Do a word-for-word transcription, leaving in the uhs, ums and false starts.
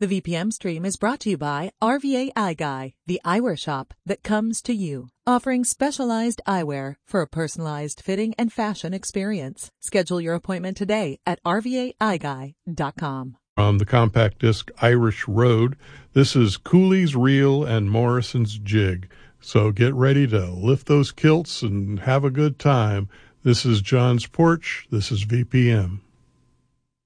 The V P M stream is brought to you by R V A Eye Guy, the eyewear shop that comes to you, offering specialized eyewear for a personalized fitting and fashion experience. Schedule your appointment today at R V A eye guy dot com. On the compact disc Irish Road, this is Cooley's Reel and Morrison's Jig. So get ready to lift those kilts and have a good time. This is John's Porch. This is V P M.